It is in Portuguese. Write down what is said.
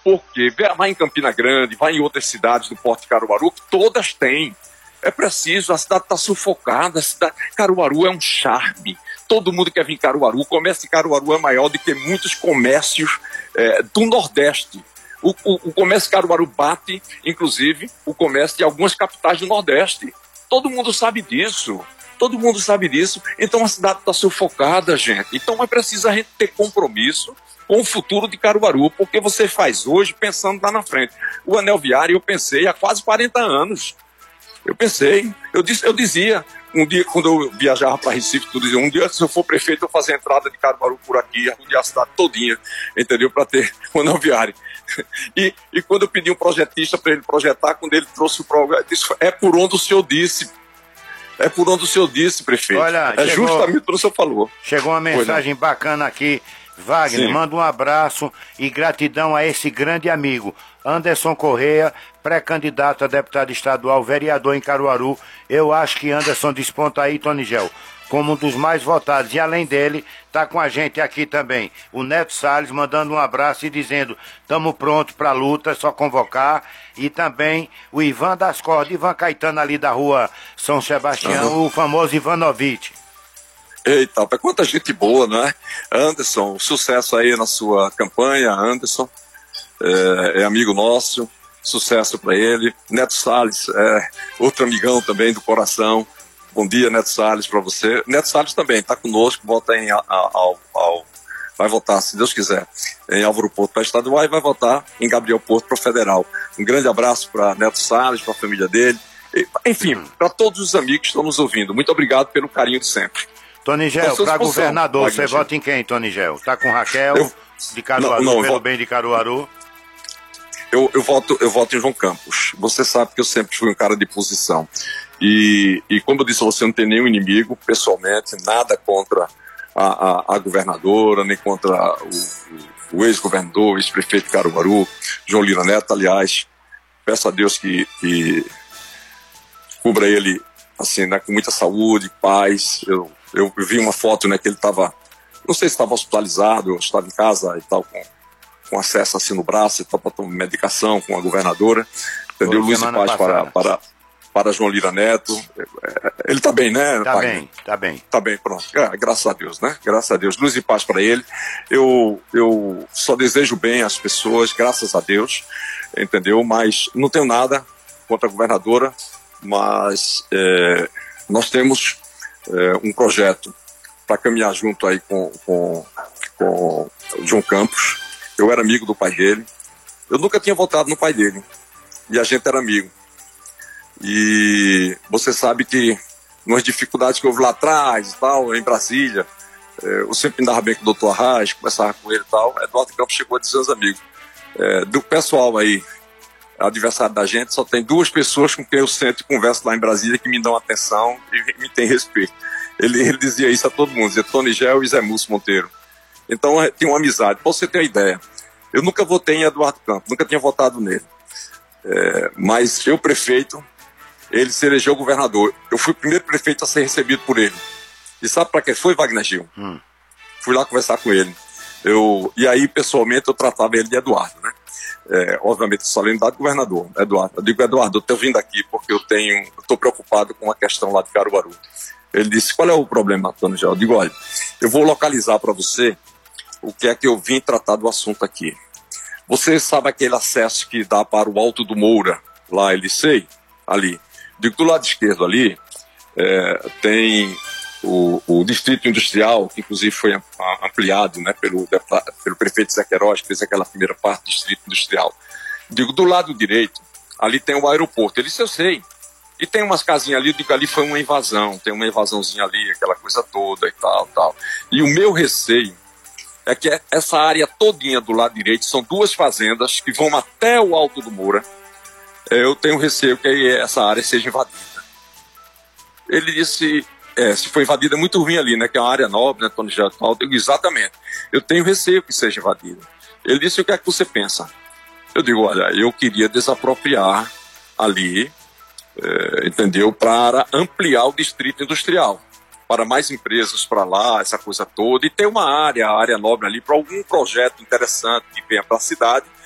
Porque vai em Campina Grande, vai em outras cidades do Porto de Caruaru, que todas têm. É preciso, a cidade está sufocada, Caruaru é um charme. Todo mundo quer vir em Caruaru. O comércio de Caruaru é maior do que muitos comércios do Nordeste. O comércio de Caruaru bate, inclusive, o comércio de algumas capitais do Nordeste. Todo mundo sabe disso. Todo mundo sabe disso. Então a cidade está sufocada, gente. Então é preciso a gente ter compromisso com o futuro de Caruaru, porque você faz hoje pensando lá na frente. O anel viário eu pensei há quase 40 anos. Eu dizia, um dia quando eu viajava para Recife, eu dizia, um dia se eu for prefeito eu fazer a entrada de Caruaru por aqui, arrudar a cidade todinha, entendeu? Para ter o anel viário. E quando eu pedi um projetista para ele projetar, quando ele trouxe o programa, disse, é por onde o senhor disse. É por onde o senhor disse, prefeito. Olha, justamente o que o senhor falou. Chegou uma mensagem bacana aqui. Wagner, sim, manda um abraço e gratidão a esse grande amigo, Anderson Correia, pré-candidato a deputado estadual, vereador em Caruaru. Eu acho que Anderson desponta aí, Tonigel, como um dos mais votados. E além dele, tá com a gente aqui também o Neto Salles, mandando um abraço e dizendo, estamos prontos para a luta, é só convocar. E também o Ivan das Cordas, Ivan Caetano ali da rua São Sebastião, o famoso Ivanovic. Eita, quanta gente boa, né? Anderson, sucesso aí na sua campanha, Anderson, é amigo nosso, sucesso para ele. Neto Salles, outro amigão também do coração. Bom dia, Neto Salles, para você. Neto Salles também está conosco, vai votar, se Deus quiser, em Álvaro Porto para estadual e vai votar em Gabriel Porto para federal. Um grande abraço para Neto Salles, para a família dele, enfim, para todos os amigos que estão nos ouvindo. Muito obrigado pelo carinho de sempre. Tonigel, para governador, você vota em quem, Tonigel? Tá com Raquel, de Caruaru, pelo bem de Caruaru? Eu voto em João Campos. Você sabe que eu sempre fui um cara de posição. E como eu disse, você não tem nenhum inimigo, pessoalmente, nada contra a governadora, nem contra o ex-governador, ex-prefeito de Caruaru, João Lira Neto. Aliás, peço a Deus que cubra ele assim, né, com muita saúde, paz. Eu vi uma foto, né, que ele estava, não sei se estava hospitalizado, ou estava em casa e tal, com acesso assim no braço, para tomar medicação com a governadora. Entendeu? Luz e paz para João Lira Neto. Ele está bem, né? Tá bem. Tá bem, pronto. Graças a Deus, né? Graças a Deus. Luz e paz para ele. Eu só desejo bem às pessoas, graças a Deus, entendeu? Mas não tenho nada contra a governadora, mas nós temos um projeto para caminhar junto aí com o João Campos. Eu era amigo do pai dele. Eu nunca tinha votado no pai dele. E a gente era amigo. E você sabe que nas dificuldades que houve lá atrás e tal, em Brasília, eu sempre andava bem com o doutor Arraes, conversava com ele e tal. Eduardo Campos chegou a dizer aos amigos. Do pessoal aí, adversário da gente, só tem duas pessoas com quem eu sento e converso lá em Brasília que me dão atenção e me têm respeito. Ele dizia isso a todo mundo, dizia Tonigel e Zé Múcio Monteiro. Então tem uma amizade. Pra você ter uma ideia, eu nunca votei em Eduardo Campos, nunca tinha votado nele. Mas eu, prefeito, ele se elegeu governador. Eu fui o primeiro prefeito a ser recebido por ele. E sabe para que foi, Wagner Gil? Fui lá conversar com ele. E aí, pessoalmente, eu tratava ele de Eduardo, né? Obviamente, solenidade do governador, Eduardo. Eu digo, Eduardo, eu estou vindo aqui porque eu estou preocupado com a questão lá de Caruaru. Ele disse, qual é o problema, Antônio Gil? Eu digo, olha, eu vou localizar para você o que é que eu vim tratar do assunto aqui. Você sabe aquele acesso que dá para o Alto do Moura, lá, Elicei, ali. Digo, do lado esquerdo ali, tem o Distrito Industrial, que inclusive foi ampliado, né, pelo prefeito Zé Queiroz, que fez aquela primeira parte do Distrito Industrial. Digo, do lado direito, ali tem o aeroporto. Ele disse, eu sei. E tem umas casinhas ali, eu digo, ali foi uma invasão, tem uma invasãozinha ali, aquela coisa toda e tal. E o meu receio é que essa área todinha do lado direito são duas fazendas que vão até o Alto do Moura. Eu tenho receio que essa área seja invadida. Ele disse, se for invadida é muito ruim ali, né, que é uma área nobre, né, Tony Gel, eu digo, exatamente, eu tenho receio que seja invadida. Ele disse, o que é que você pensa? Eu digo, olha, eu queria desapropriar ali, entendeu, para ampliar o distrito industrial, para mais empresas para lá, essa coisa toda, e ter uma área nobre ali para algum projeto interessante que venha para a cidade,